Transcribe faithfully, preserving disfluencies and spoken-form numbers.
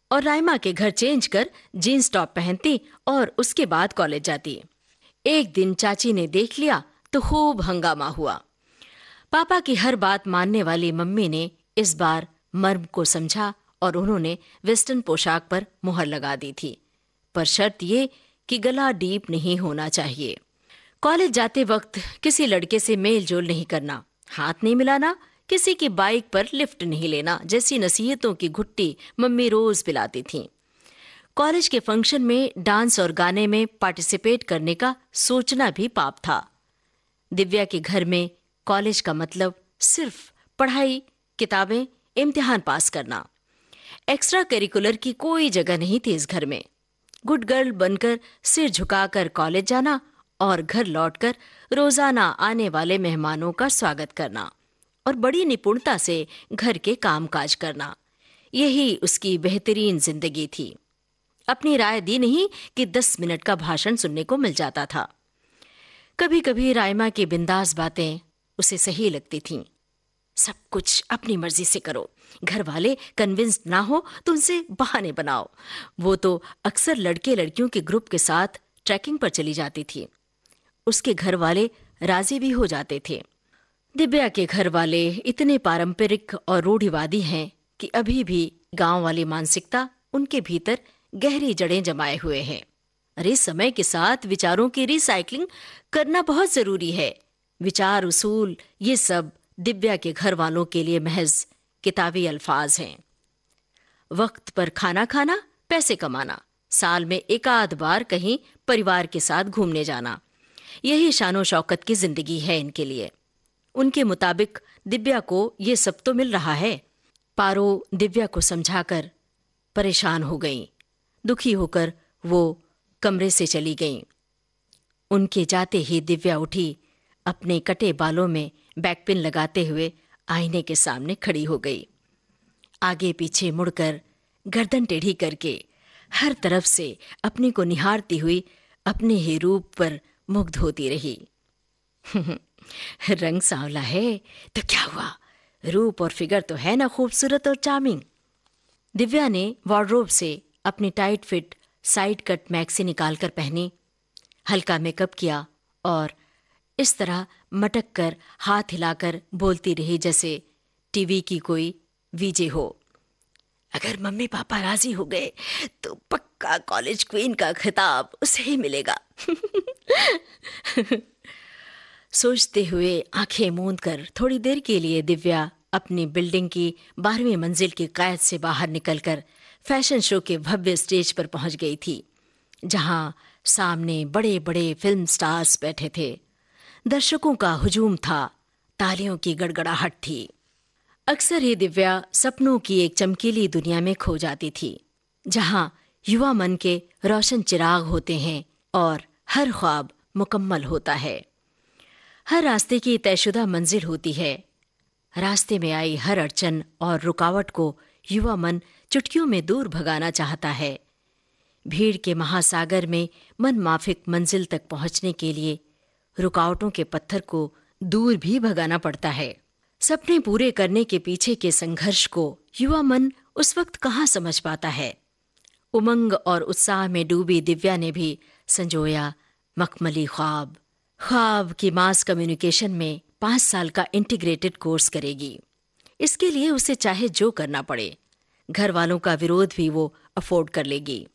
और राइमा के घर चेंज कर जीन्स टॉप पहनती और उसके बाद कॉलेज जाती। एक दिन चाची ने देख लिया तो खूब हंगामा हुआ। पापा की हर बात मानने वाली मम्मी ने इस बार मर्म को समझा और उन्होंने वेस्टर्न पोशाक पर मुहर लगा दी थी, पर शर्त ये कि गला डीप नहीं होना चाहिए। कॉलेज जाते वक्त किसी लड़के से मेल जोल नहीं करना, हाथ नहीं मिलाना, किसी की बाइक पर लिफ्ट नहीं लेना जैसी नसीहतों की घुट्टी मम्मी रोज पिलाती थीं। कॉलेज के फंक्शन में डांस और गाने में पार्टिसिपेट करने का सोचना भी पाप था। दिव्या के घर में कॉलेज का मतलब सिर्फ पढ़ाई, किताबें, इम्तिहान पास करना। एक्स्ट्रा करिकुलर की कोई जगह नहीं थी इस घर में। गुड गर्ल बनकर सिर झुकाकर कॉलेज जाना और घर लौटकर रोजाना आने वाले मेहमानों का स्वागत करना और बड़ी निपुणता से घर के कामकाज करना, यही उसकी बेहतरीन जिंदगी थी। अपनी राय दी नहीं कि दस मिनट का भाषण सुनने को मिल जाता था। कभी कभी राइमा की बिंदास बातें उसे सही लगती थीं। सब कुछ अपनी मर्जी से करो, घर वाले कन्विंस्ड ना हो तो उनसे बहाने बनाओ। वो तो अक्सर लड़के लड़कियों के ग्रुप के साथ ट्रैकिंग पर चली जाती थी। उसके घर वाले राजी भी हो जाते थे। दिव्या के घर वाले इतने पारंपरिक और रूढ़िवादी हैं कि अभी भी गांव वाली मानसिकता उनके भीतर गहरी जड़ें जमाए हुए हैं। अरे समय के साथ विचारों की रिसाइकलिंग करना बहुत जरूरी है। विचार, उसूल, ये सब दिव्या के घर वालों के लिए महज किताबी अल्फाज हैं। वक्त पर खाना खाना, पैसे कमाना, साल में एक आध बार कहीं परिवार के साथ घूमने जाना, यही शानो शौकत की जिंदगी है इनके लिए। उनके मुताबिक दिव्या को ये सब तो मिल रहा है। पारो दिव्या को समझाकर परेशान हो गई। दुखी होकर वो कमरे से चली गईं। उनके जाते ही दिव्या उठी, अपने कटे बालों में बैकपिन लगाते हुए आईने के सामने खड़ी हो गई। आगे पीछे मुड़कर, गर्दन टेढ़ी करके, हर तरफ से अपने को निहारती हुई अपने ही रूप पर मुग्ध होती रही। रंग सांवला है तो क्या हुआ, रूप और फिगर तो है ना खूबसूरत और चार्मिंग। दिव्या ने वार्डरोब से अपनी tight fit side cut maxi निकालकर पहनी, हल्का मेकअप किया और इस तरह मटक कर हाथ हिलाकर बोलती रही जैसे टीवी की कोई वीजे हो। अगर मम्मी पापा राजी हो गए तो पक्का कॉलेज क्वीन का खिताब उसे ही मिलेगा। सोचते हुए आंखें मूंद कर थोड़ी देर के लिए दिव्या अपनी बिल्डिंग की बारहवीं मंजिल की कैद से बाहर निकलकर फैशन शो के भव्य स्टेज पर पहुंच गई थी, जहां सामने बड़े बड़े फिल्म स्टार्स बैठे थे। दर्शकों का हुजूम था, तालियों की गड़गड़ाहट थी। अक्सर ही दिव्या सपनों की एक चमकीली दुनिया में खो जाती थी, जहां युवा मन के रोशन चिराग होते हैं और हर ख्वाब मुकम्मल होता है। हर रास्ते की तयशुदा मंजिल होती है। रास्ते में आई हर अड़चन और रुकावट को युवा मन चुटकियों में दूर भगाना चाहता है। भीड़ के महासागर में मन माफिक मंजिल तक पहुंचने के लिए रुकावटों के पत्थर को दूर भी भगाना पड़ता है। सपने पूरे करने के पीछे के संघर्ष को युवा मन उस वक्त कहाँ समझ पाता है। उमंग और उत्साह में डूबी दिव्या ने भी संजोया मखमली ख्वाब। ख्वाब की मास कम्युनिकेशन में पांच साल का इंटीग्रेटेड कोर्स करेगी। इसके लिए उसे चाहे जो करना पड़े, घर वालों का विरोध भी वो अफोर्ड कर लेगी।